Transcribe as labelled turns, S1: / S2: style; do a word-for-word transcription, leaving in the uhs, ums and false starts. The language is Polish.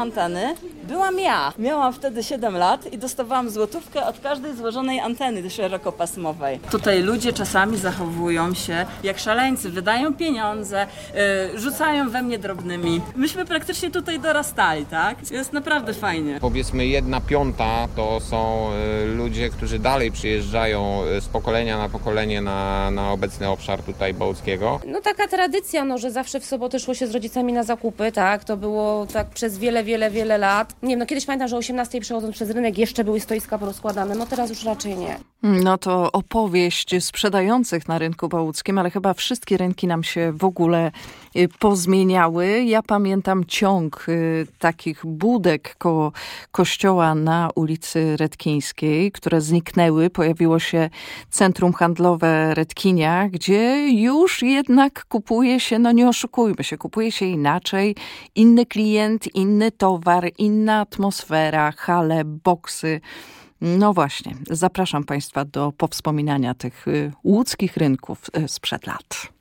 S1: anteny byłam ja. Miałam wtedy siedem lat i dostawałam złotówkę od każdej złożonej anteny szerokopasmowej. Tutaj ludzie czasami zachowują się jak szaleńcy, wydają pieniądze, yy, rzucają we mnie drobnymi. Myśmy praktycznie tutaj dorastali, tak? Jest naprawdę fajnie.
S2: Powiedzmy jedna piąta to są y, ludzie, którzy dalej przyjeżdżają z pokolenia na pokolenie na, na obecny obszar tutaj Bołckiego.
S3: No taka tradycja, no, że zawsze w sobotę szło się z rodzicami na zakupy, tak? To było tak przez wiele, wiele, wiele lat. Nie wiem, no kiedyś pamiętam, że o osiemnastej przechodząc przez rynek jeszcze były stoiska porozkładane, no teraz już raczej nie.
S4: No to opowieść sprzedających na rynku bołckim, ale chyba wszystkie rynki nam się w ogóle pozmieniały. Ja pamiętam ciąg takich budek koło kościoła na ulicy Redkińskiej, które zniknęły. Pojawiło się centrum handlowe Redkinia, gdzie już jednak kupuje się, no nie oszukujmy się, kupuje się inaczej. Inny klient, inny towar, inna atmosfera, hale, boksy. No właśnie, zapraszam Państwa do powspominania tych łódzkich rynków sprzed lat.